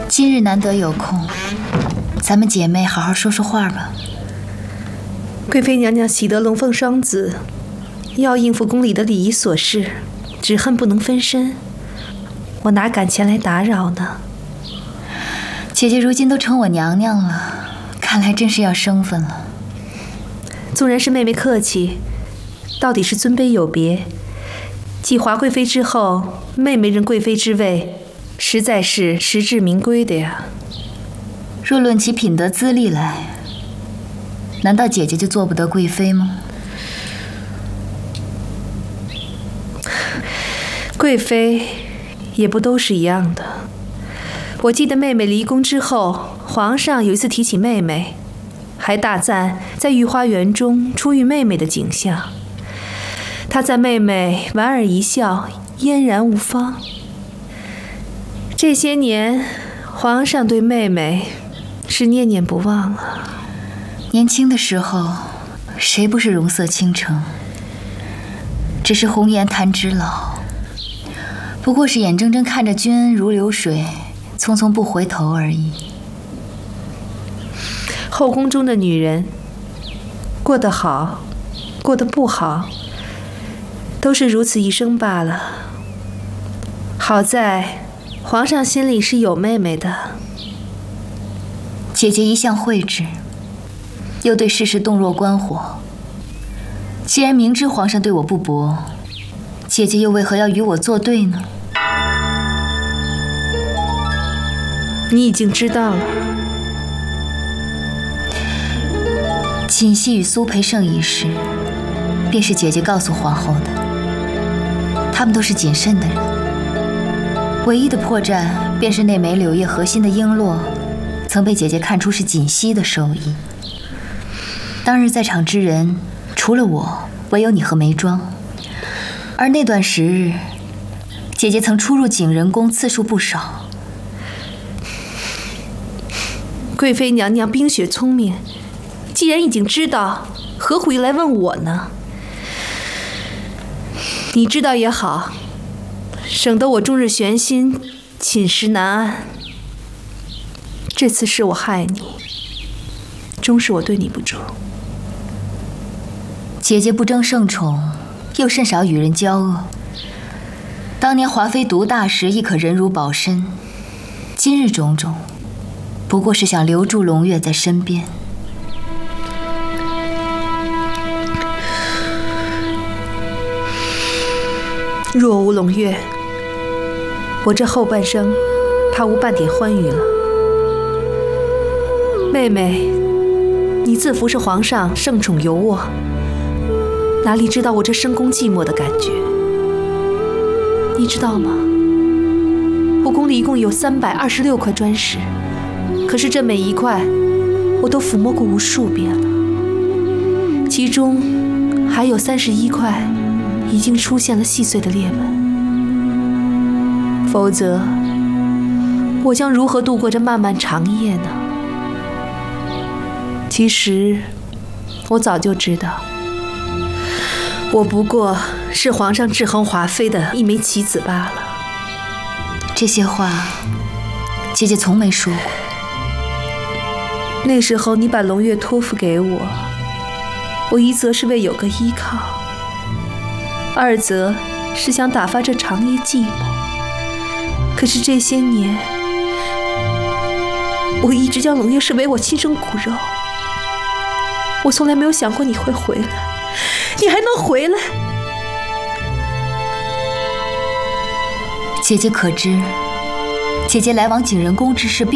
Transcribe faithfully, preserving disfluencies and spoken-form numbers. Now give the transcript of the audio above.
今日难得有空，咱们姐妹好好说说话吧。 贵妃娘娘喜得龙凤双子，要应付宫里的礼仪琐事，只恨不能分身，我哪敢前来打扰呢？ 姐姐如今都称我娘娘了，看来真是要生分了。 纵然是妹妹客气，到底是尊卑有别。继华贵妃之后，妹妹任贵妃之位，实在是实至名归的呀。 若论起品德资历来，难道姐姐就做不得贵妃吗？ 贵妃也不都是一样的。我记得妹妹离宫之后，皇上有一次提起妹妹，还大赞在御花园中初遇妹妹的景象。他赞妹妹莞尔一笑，嫣然无方。这些年，皇上对妹妹是念念不忘啊。 年轻的时候，谁不是容色倾城？只是红颜弹指老，不过是眼睁睁看着君恩如流水，匆匆不回头而已。 后宫中的女人，过得好，过得不好，都是如此一生罢了。好在皇上心里是有妹妹的。 姐姐一向慧智，又对世事洞若观火。既然明知皇上对我不薄，姐姐又为何要与我作对呢？ 你已经知道了。 锦汐与苏培盛一事，便是姐姐告诉皇后的。他们都是谨慎的人，唯一的破绽便是那枚柳叶核心的璎珞，曾被姐姐看出是锦汐的手艺。当日在场之人，除了我，唯有你和眉庄。而那段时日，姐姐曾出入景仁宫次数不少。 贵妃娘娘冰雪聪明，既然已经知道，何苦又来问我呢？你知道也好，省得我终日悬心，寝食难安。这次是我害你，终是我对你不忠。 姐姐不争圣宠，又甚少与人交恶。当年华妃独大时，亦可忍辱保身。今日种种，不过是想留住龙月在身边。 若无龙月，我这后半生怕无半点欢愉了。妹妹，你自服是皇上圣宠尤我，哪里知道我这深宫寂寞的感觉？你知道吗？我宫里一共有三百二十六块砖石，可是这每一块我都抚摸过无数遍了，其中还有三十一块已经出现了细碎的裂纹。否则，我将如何度过这漫漫长夜呢？其实，我早就知道。我不过是皇上制衡华妃的一枚棋子罢了。 这些话，姐姐从没说过。 那时候你把龙月托付给我，我一则是为有个依靠，二则是想打发这长夜寂寞。可是这些年，我一直将龙月视为我亲生骨肉，我从来没有想过你会回来。你还能回来？ 姐姐可知，姐姐来往景仁宫之事并